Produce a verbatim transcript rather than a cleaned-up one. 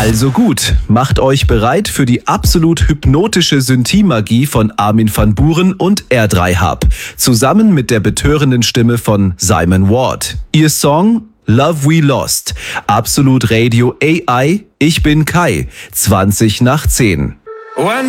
Also gut, macht euch bereit für die absolut hypnotische Synthie-Magie von Armin van Buuren und R drei Hub, zusammen mit der betörenden Stimme von Simon Ward. Ihr Song Love We Lost, Absolut Radio A I, ich bin Kai, zwanzig nach zehn.